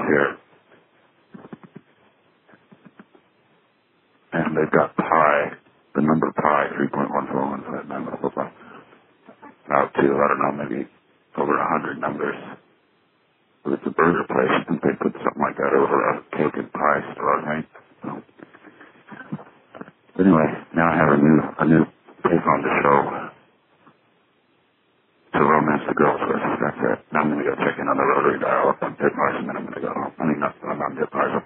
here. And they've got pi, the number pi, 3.1415, out to, I don't know, maybe over 100 numbers. But it's a burger place. I think they put something like that over a cake and pie store, right? So, anyway, now I have a new take on the show to romance the girls with. That's it. Now I'm going to go check in on the rotary dial up on Pit Mars, and then I'm going to go home. I mean, not on Pit Mars,